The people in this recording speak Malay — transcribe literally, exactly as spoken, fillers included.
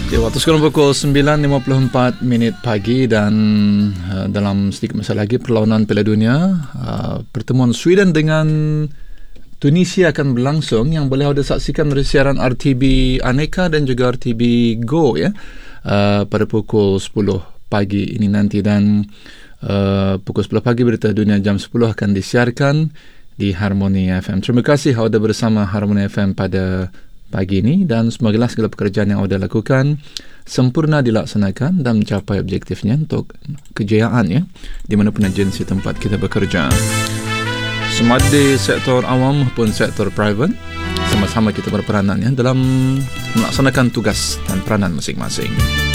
Okay, waktu sekarang pukul sembilan lima puluh empat minit pagi dan uh, dalam sedikit masa lagi perlawanan Piala Dunia, uh, pertemuan Sweden dengan Tunisia akan berlangsung yang boleh anda saksikan dari siaran R T B Aneka dan juga R T B Go ya, uh, pada pukul sepuluh pagi ini nanti, dan uh, pukul sepuluh pagi berita dunia jam sepuluh akan disiarkan di Harmony F M. Terima kasih anda bersama Harmony F M pada pagi ini, dan semoga segala pekerjaan yang anda lakukan sempurna dilaksanakan dan mencapai objektifnya untuk kejayaan ya, di mana pun agensi tempat kita bekerja. Sama di sektor awam maupun sektor private, sama-sama kita berperanan ya dalam melaksanakan tugas dan peranan masing-masing.